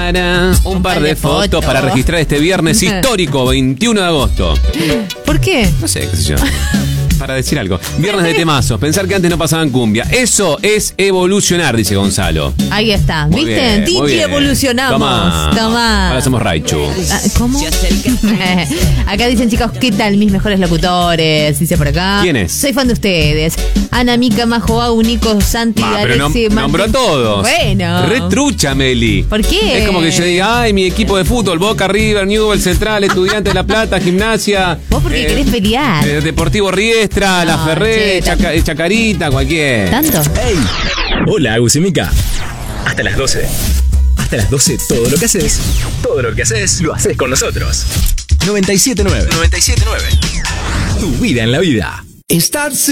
cámara un par de fotos para registrar este viernes histórico, 21 de agosto. ¿Por qué? No sé, qué sé yo. Para decir algo. Viernes de temazos. Pensar que antes no pasaban cumbia. Eso es evolucionar, dice Gonzalo. Ahí está. Muy ¿Viste? bien, muy Titi, bien. evolucionamos. Tomá. Ahora somos Raichu. ¿Cómo? Acá dicen, chicos, ¿qué tal mis mejores locutores? Dice por acá. ¿Quién es? Soy fan de ustedes. Ana, Mica, Majo, Au, Nico, Santi, Pero Alexi, nombró a todos. Bueno. Retrucha, Meli. ¿Por qué? Es como que yo diga, ay, mi equipo de fútbol, Boca, River, Newell's Central, Estudiantes de La Plata, Gimnasia. Vos porque querés pelear. Deportivo Riestra, La Ferré, Chacarita, cualquier. ¿Tanto? Hey. Hola, Agus y Mica. Hasta las 12. Hasta las 12 todo lo que haces, lo haces con nosotros. 97.9. Tu vida en la vida. Estar